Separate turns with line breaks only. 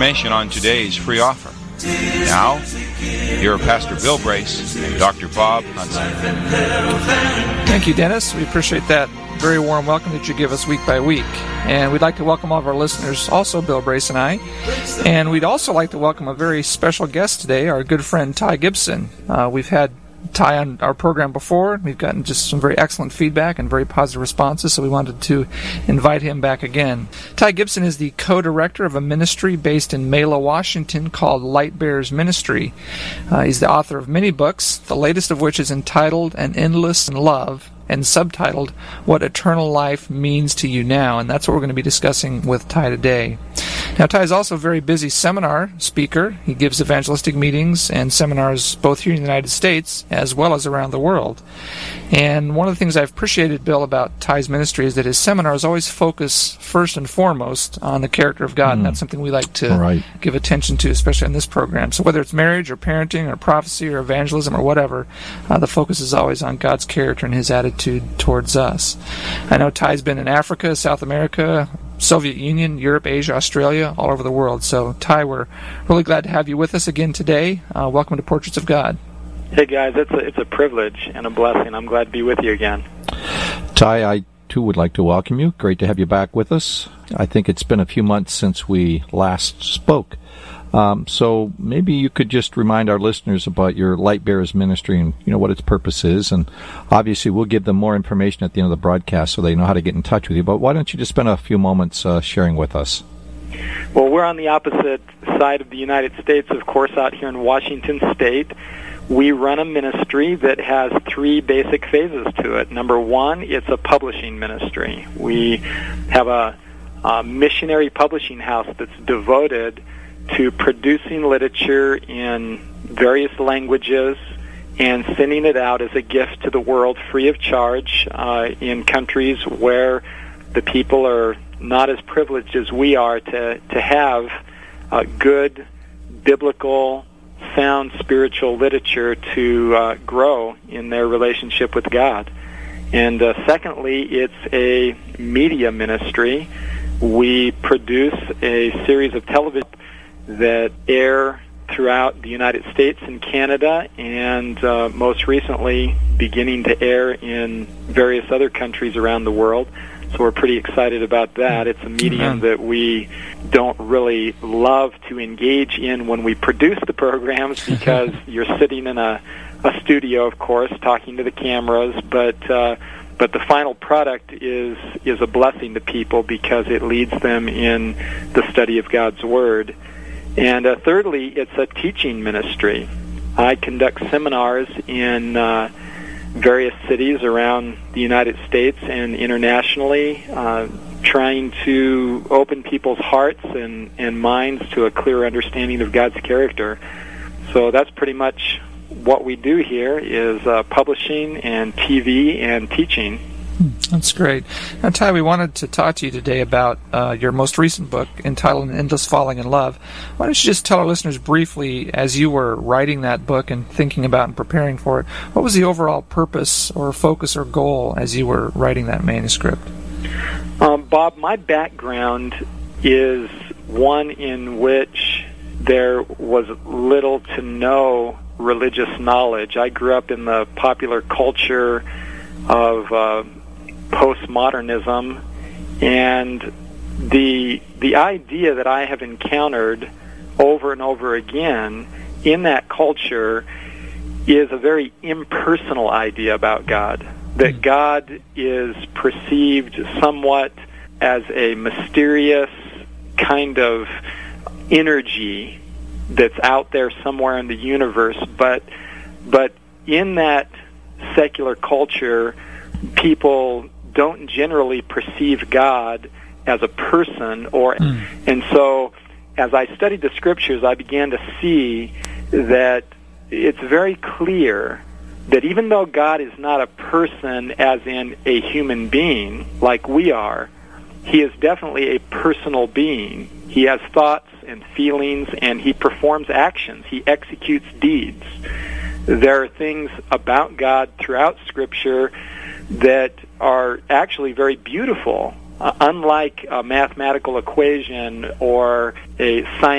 information on today's free offer. Now, here are Pastor Bill Brace and Dr. Bob Hunson.
Thank you, Dennis. We appreciate that very warm welcome that you give us week by week. And we'd like to welcome all of our listeners, also Bill Brace and I. And we'd also like to welcome a very special guest today, our good friend Ty Gibson. We've had Ty on our program before. We've gotten just some very excellent feedback and very positive responses, so we wanted to invite him back again. Ty Gibson is the co-director of a ministry based in Mela, Washington called Light Bearers Ministry. He's the author of many books, the latest of which is entitled An Endless Love and subtitled What Eternal Life Means to You Now, and that's what we're going to be discussing with Ty today. Now, Ty is also a very busy seminar speaker. He gives evangelistic meetings and seminars both here in the United States as well as around the world. And one of the things I've appreciated, Bill, about Ty's ministry is that his seminars always focus first and foremost on the character of God, and that's something we like to give attention to, especially on this program. So whether it's marriage or parenting or prophecy or evangelism or whatever, the focus is always on God's character and his attitude towards us. I know Ty's been in Africa, South America, Soviet Union, Europe, Asia, Australia, all over the world. So, Ty, we're really glad to have you with us again today. Welcome to Portraits of God.
Hey, guys. It's a privilege and a blessing. I'm glad to be with you again.
Ty, I, too, would like to welcome you. Great to have you back with us. I think it's been a few months since we last spoke. So maybe you could just remind our listeners about your Light Bearers ministry and, what its purpose is. And obviously we'll give them more information at the end of the broadcast so they know how to get in touch with you. But why don't you just spend a few moments sharing with us?
Well, we're on the opposite side of the United States, of course, out here in Washington State. We run a ministry that has three basic phases to it. Number one, it's a publishing ministry. We have a missionary publishing house that's devoted to producing literature in various languages and sending it out as a gift to the world free of charge in countries where the people are not as privileged as we are to have good, biblical, sound spiritual literature to grow in their relationship with God. And secondly, it's a media ministry. We produce a series of television that air throughout the United States and Canada, and most recently beginning to air in various other countries around the world. So we're pretty excited about that. It's a medium that we don't really love to engage in when we produce the programs because you're sitting in a studio, of course, talking to the cameras, but the final product is a blessing to people because it leads them in the study of God's Word. And thirdly, it's a teaching ministry. I conduct seminars in various cities around the United States and internationally, trying to open people's hearts and minds to a clear understanding of God's character. So that's pretty much what we do here is publishing and TV and teaching.
That's great. Now, Ty, we wanted to talk to you today about your most recent book entitled An Endless Falling in Love. Why don't you just tell our listeners briefly, as you were writing that book and thinking about and preparing for it, what was the overall purpose or focus or goal as you were writing that manuscript?
Bob, my background is one in which there was little to no religious knowledge. I grew up in the popular culture of postmodernism, and the idea that I have encountered over and over again in that culture is a very impersonal idea about God, that God is perceived somewhat as a mysterious kind of energy that's out there somewhere in the universe, but in that secular culture, people don't generally perceive God as a person, and so as I studied the Scriptures, I began to see that it's very clear that even though God is not a person as in a human being like we are, He is definitely a personal being. He has thoughts and feelings, and He performs actions. He executes deeds. There are things about God throughout Scripture that are actually very beautiful, unlike a mathematical equation or a science